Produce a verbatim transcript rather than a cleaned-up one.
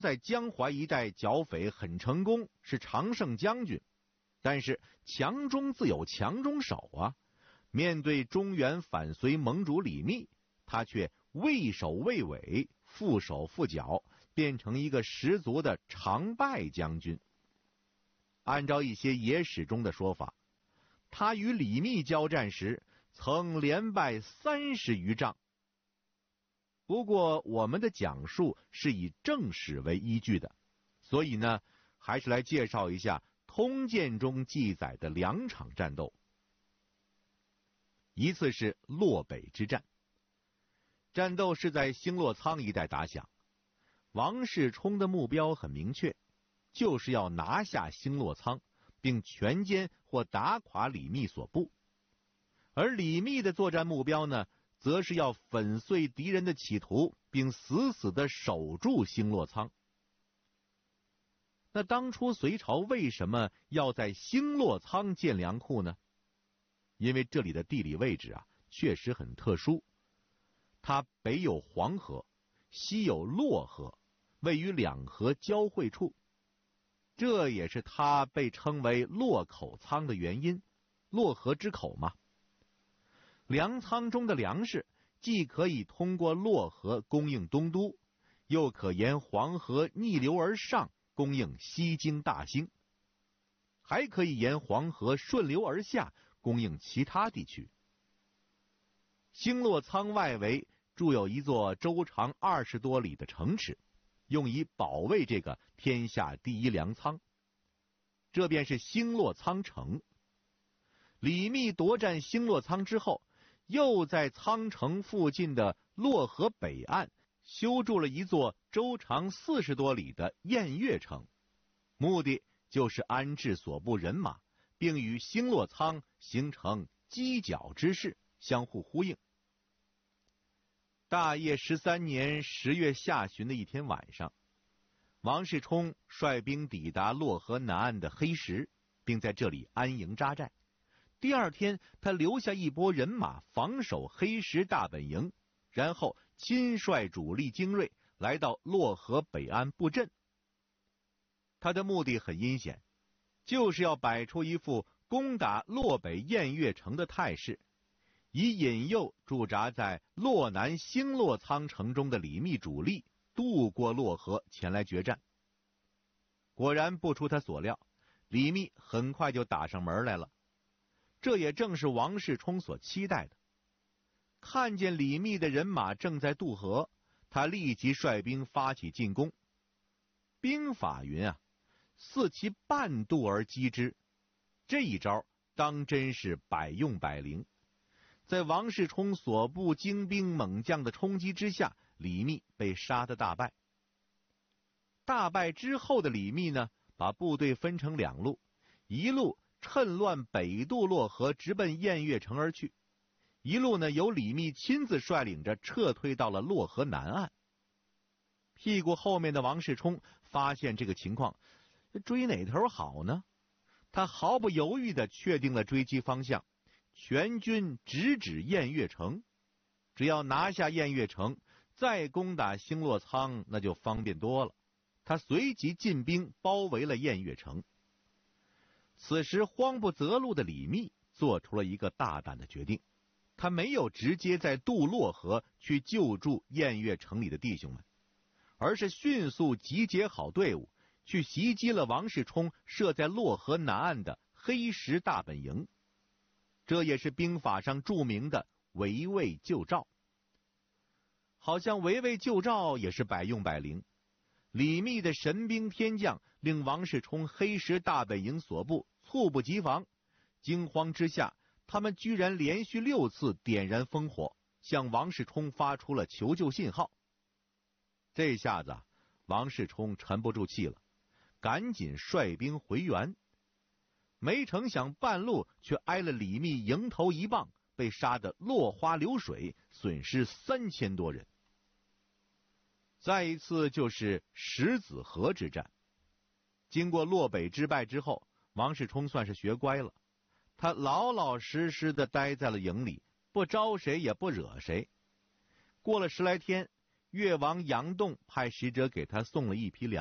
在江淮一带剿匪很成功，是常胜将军。但是强中自有强中手啊，面对中原反隋盟主李密，他却畏首畏尾，缚手缚脚，变成一个十足的常败将军。按照一些野史中的说法，他与李密交战时曾连败三十余仗。不过我们的讲述是以正史为依据的，所以呢，还是来介绍一下通鉴中记载的两场战斗。一次是洛北之战，战斗是在兴洛仓一带打响。王世充的目标很明确，就是要拿下兴洛仓，并全歼或打垮李密所部。而李密的作战目标呢，则是要粉碎敌人的企图，并死死地守住兴洛仓。那当初隋朝为什么要在兴洛仓建粮库呢？因为这里的地理位置啊，确实很特殊。它北有黄河，西有洛河，位于两河交汇处。这也是它被称为洛口仓的原因，洛河之口嘛。粮仓中的粮食既可以通过洛河供应东都，又可沿黄河逆流而上供应西京大兴，还可以沿黄河顺流而下供应其他地区。兴洛仓外围筑有一座周长二十多里的城池，用以保卫这个天下第一粮仓，这便是兴洛仓城。李密夺占兴洛仓之后，又在仓城附近的洛河北岸修筑了一座周长四十多里的偃月城，目的就是安置所部人马，并与兴洛仓形成犄角之势，相互呼应。大业十三年十月下旬的一天晚上，王世充率兵抵达洛河南岸的黑石，并在这里安营扎寨。第二天，他留下一拨人马防守黑石大本营，然后亲率主力精锐来到洛河北岸布阵。他的目的很阴险，就是要摆出一副攻打洛北偃月城的态势，以引诱驻扎在洛南兴洛仓城中的李密主力渡过洛河前来决战。果然不出他所料，李密很快就打上门来了。这也正是王世充所期待的。看见李密的人马正在渡河，他立即率兵发起进攻。兵法云啊，似其半渡而击之，这一招当真是百用百灵。在王世充所部精兵猛将的冲击之下，李密被杀得大败。大败之后的李密呢，把部队分成两路，一路趁乱北渡洛河，直奔偃月城而去；一路呢，由李密亲自率领着撤退到了洛河南岸。屁股后面的王世充发现这个情况，追哪头好呢？他毫不犹豫地确定了追击方向，全军直指偃月城。只要拿下偃月城，再攻打兴洛仓，那就方便多了。他随即进兵包围了偃月城。此时慌不择路的李密做出了一个大胆的决定，他没有直接在渡洛河去救助偃月城里的弟兄们，而是迅速集结好队伍，去袭击了王世充设在洛河南岸的黑石大本营。这也是兵法上著名的围魏救赵。好像围魏救赵也是百用百灵。李密的神兵天将令王世充黑石大本营所部猝不及防，惊慌之下，他们居然连续六次点燃烽火，向王世充发出了求救信号。这下子啊，王世充沉不住气了，赶紧率兵回援。没成想半路却挨了李密迎头一棒，被杀得落花流水，损失三千多人。再一次就是石子河之战。经过洛北之败之后，王世充算是学乖了，他老老实实的待在了营里，不招谁也不惹谁。过了十来天， 越王杨栋派使者给他送了一匹粮。